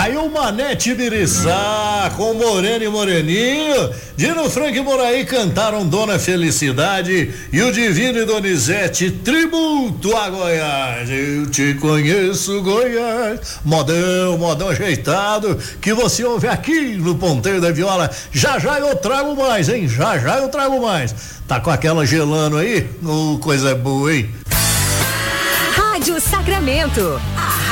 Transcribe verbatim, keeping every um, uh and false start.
Caiu Manete Biriçá com Moreno e Moreninho. Dino Frank e Moraí cantaram Dona Felicidade e o Divino e Donizete, Tributo a Goiás. Eu te conheço, Goiás. Modão, modão ajeitado que você ouve aqui no Ponteiro da Viola. Já já eu trago mais, hein? Já já eu trago mais. Tá com aquela gelando aí? Oh, coisa boa, hein? Rádio Sacramento, a